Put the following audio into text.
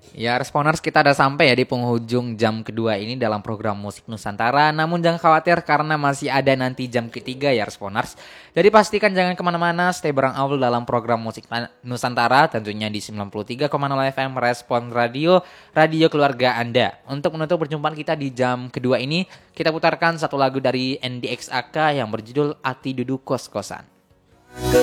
Ya, Responers, kita udah sampai ya di penghujung jam kedua ini dalam program Musik Nusantara. Namun jangan khawatir karena masih ada nanti jam ketiga ya, Responers. Jadi pastikan jangan kemana-mana, stay bareng Aul dalam program Musik Nusantara, tentunya di 93,0 FM Respon Radio, radio keluarga Anda. Untuk menutup perjumpaan kita di jam kedua ini, kita putarkan satu lagu dari NDXAK yang berjudul Ati Duduk Kos-Kosan.